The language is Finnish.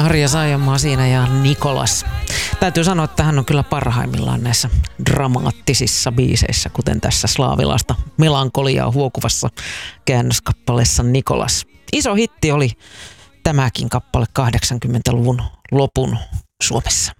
Arja Saijonmaa siinä ja Nikolas. Täytyy sanoa, että hän on kyllä parhaimmillaan näissä dramaattisissa biiseissä, kuten tässä slaavilaista melankoliaa huokuvassa käännöskappaleessa Nikolas. Iso hitti oli tämäkin kappale 80-luvun lopun Suomessa.